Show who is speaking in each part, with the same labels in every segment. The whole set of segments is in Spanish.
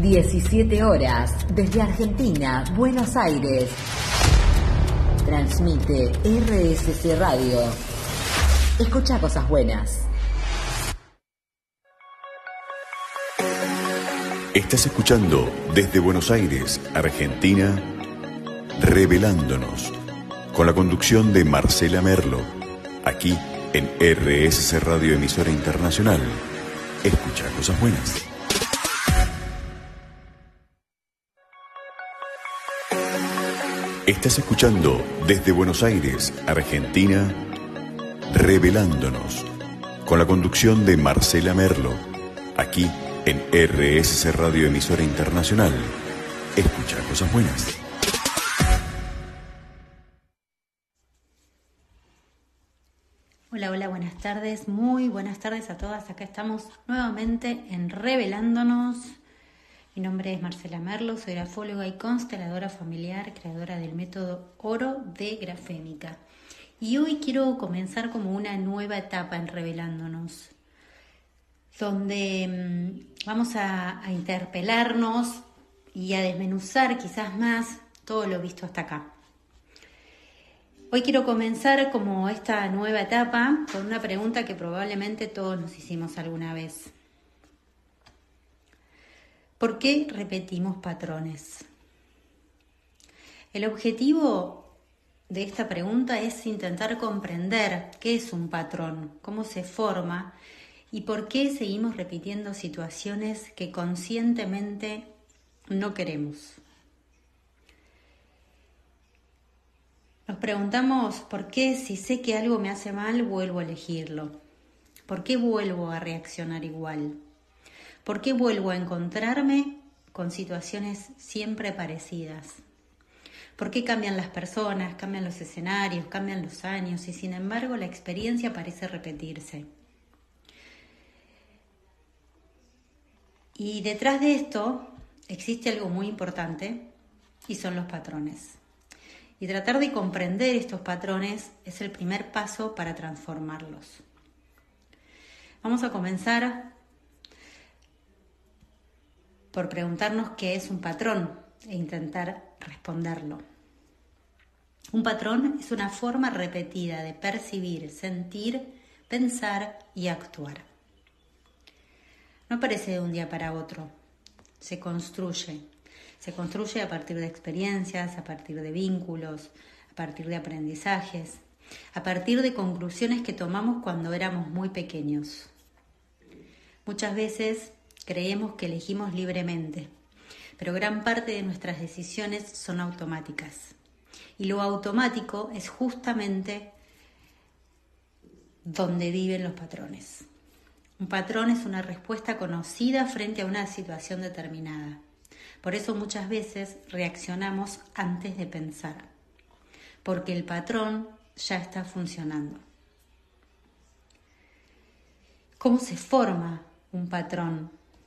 Speaker 1: 17 horas, desde Argentina, Buenos Aires. Transmite RSC Radio. Escucha cosas buenas.
Speaker 2: Estás escuchando desde Buenos Aires, Argentina, Revelándonos, con la conducción de Marcela Merlo, aquí en RSC Radio, emisora internacional. Escucha cosas buenas. Estás escuchando desde Buenos Aires, Argentina, Revelándonos, con la conducción de Marcela Merlo, aquí en RSC Radio, emisora internacional. Escucha cosas buenas.
Speaker 3: Hola, buenas tardes, muy buenas tardes a todas. Acá estamos nuevamente en Revelándonos. Mi nombre es Marcela Merlo, soy grafóloga y consteladora familiar, creadora del método Oro de Grafémica. Y hoy quiero comenzar como una nueva etapa en Revelándonos, donde vamos a interpelarnos y a desmenuzar quizás más todo lo visto hasta acá. Hoy quiero comenzar como esta nueva etapa con una pregunta que probablemente todos nos hicimos alguna vez. ¿Por qué repetimos patrones? El objetivo de esta pregunta es intentar comprender qué es un patrón, cómo se forma y por qué seguimos repitiendo situaciones que conscientemente no queremos. Nos preguntamos por qué, si sé que algo me hace mal, vuelvo a elegirlo. ¿Por qué vuelvo a reaccionar igual? ¿Por qué vuelvo a encontrarme con situaciones siempre parecidas? ¿Por qué cambian las personas, cambian los escenarios, cambian los años y sin embargo la experiencia parece repetirse? Y detrás de esto existe algo muy importante y son los patrones. Y tratar de comprender estos patrones es el primer paso para transformarlos. Vamos a comenzar por preguntarnos qué es un patrón e intentar responderlo. Un patrón es una forma repetida de percibir, sentir, pensar y actuar. No aparece de un día para otro, se construye. Se construye a partir de experiencias, a partir de vínculos, a partir de aprendizajes, a partir de conclusiones que tomamos cuando éramos muy pequeños. Muchas veces creemos que elegimos libremente, pero gran parte de nuestras decisiones son automáticas. Y lo automático es justamente donde viven los patrones. Un patrón es una respuesta conocida frente a una situación determinada. Por eso muchas veces reaccionamos antes de pensar, porque el patrón ya está funcionando. ¿Cómo se forma un patrón?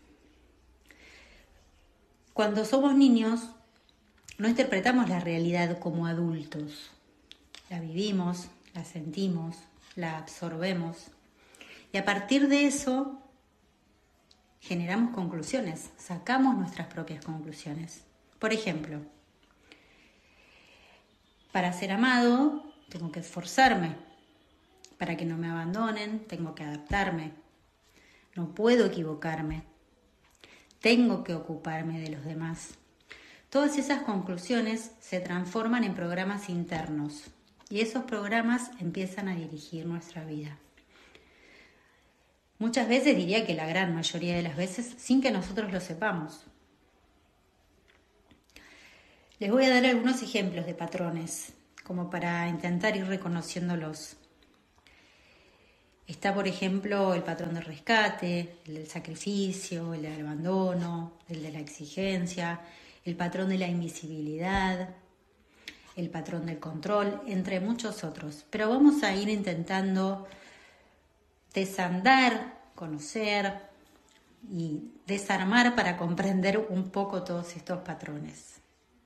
Speaker 3: Cuando somos niños, no interpretamos la realidad como adultos. La vivimos, la sentimos, la absorbemos. Y a partir de eso, generamos conclusiones, sacamos nuestras propias conclusiones. Por ejemplo, para ser amado, tengo que esforzarme. Para que no me abandonen, tengo que adaptarme. No puedo equivocarme. Tengo que ocuparme de los demás. Todas esas conclusiones se transforman en programas internos y esos programas empiezan a dirigir nuestra vida. Muchas veces, diría que la gran mayoría de las veces, sin que nosotros lo sepamos. Les voy a dar algunos ejemplos de patrones, como para intentar ir reconociéndolos. Está, por ejemplo, el patrón del rescate, el del sacrificio, el del abandono, el de la exigencia, el patrón de la invisibilidad, el patrón del control, entre muchos otros. Pero vamos a ir intentando desandar, conocer y desarmar para comprender un poco todos estos patrones.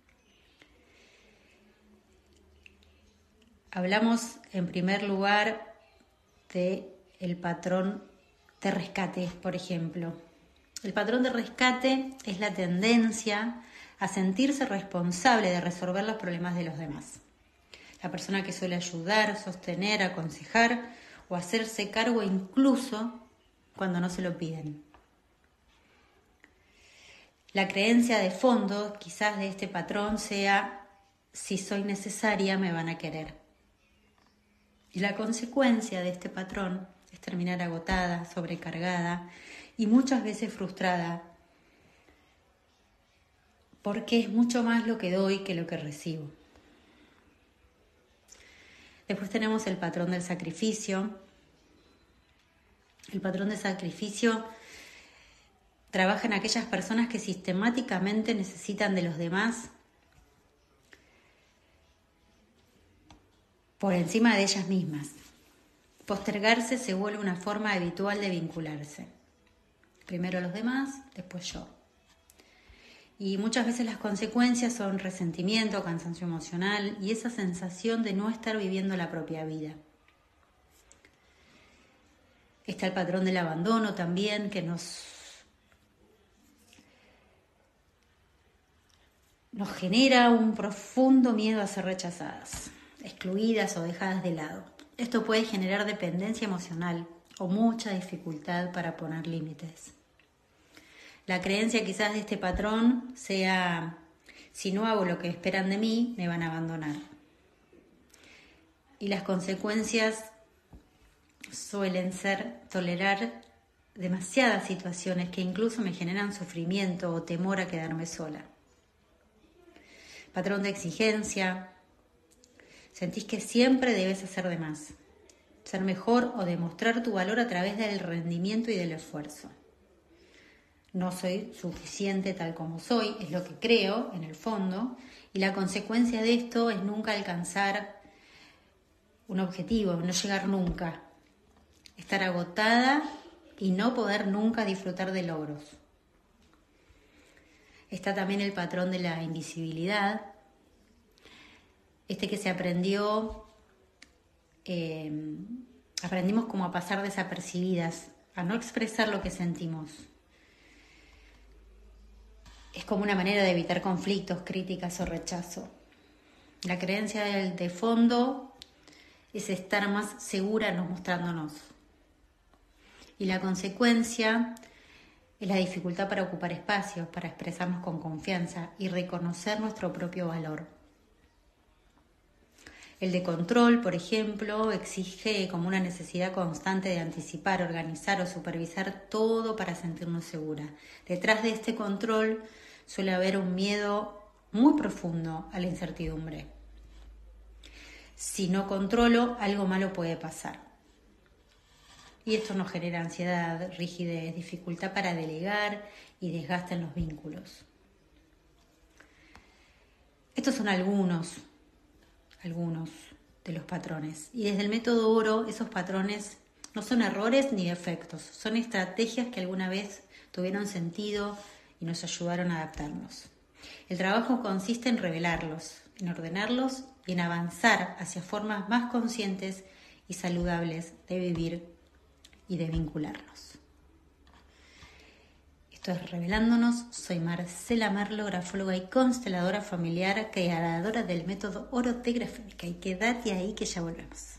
Speaker 3: Hablamos en primer lugar de el patrón de rescate, por ejemplo. El patrón de rescate es la tendencia a sentirse responsable de resolver los problemas de los demás. La persona que suele ayudar, sostener, aconsejar o hacerse cargo incluso cuando no se lo piden. La creencia de fondo quizás de este patrón sea: si soy necesaria me van a querer. Y la consecuencia de este patrón es terminar agotada, sobrecargada y muchas veces frustrada, porque es mucho más lo que doy que lo que recibo. Después tenemos el patrón del sacrificio. El patrón del sacrificio trabaja en aquellas personas que sistemáticamente necesitan de los demás por encima de ellas mismas. Postergarse se vuelve una forma habitual de vincularse. Primero los demás, después yo. Y muchas veces las consecuencias son resentimiento, cansancio emocional y esa sensación de no estar viviendo la propia vida. Está el patrón del abandono también, que nos genera un profundo miedo a ser rechazadas, excluidas o dejadas de lado. Esto puede generar dependencia emocional o mucha dificultad para poner límites. La creencia quizás de este patrón sea: si no hago lo que esperan de mí, me van a abandonar. Y las consecuencias suelen ser tolerar demasiadas situaciones que incluso me generan sufrimiento o temor a quedarme sola. Patrón de exigencia. Sentís que siempre debes hacer de más, ser mejor o demostrar tu valor a través del rendimiento y del esfuerzo. No soy suficiente tal como soy, es lo que creo en el fondo, y la consecuencia de esto es nunca alcanzar un objetivo, no llegar nunca, estar agotada y no poder nunca disfrutar de logros. Está también el patrón de la invisibilidad, que se aprendimos como a pasar desapercibidas, a no expresar lo que sentimos. Es como una manera de evitar conflictos, críticas o rechazo. La creencia de fondo es estar más segura no mostrándonos. Y la consecuencia es la dificultad para ocupar espacios, para expresarnos con confianza y reconocer nuestro propio valor. El de control, por ejemplo, exige como una necesidad constante de anticipar, organizar o supervisar todo para sentirnos seguras. Detrás de este control suele haber un miedo muy profundo a la incertidumbre. Si no controlo, algo malo puede pasar. Y esto nos genera ansiedad, rigidez, dificultad para delegar y desgaste en los vínculos. Estos son algunos de los patrones. Y desde el método Oro, esos patrones no son errores ni defectos, son estrategias que alguna vez tuvieron sentido y nos ayudaron a adaptarnos. El trabajo consiste en revelarlos, en ordenarlos y en avanzar hacia formas más conscientes y saludables de vivir y de vincularnos. Esto es Revelándonos. Soy Marcela Merlo, grafóloga y consteladora familiar, creadora del método Oro de Grafémica. Y quédate ahí que ya volvemos.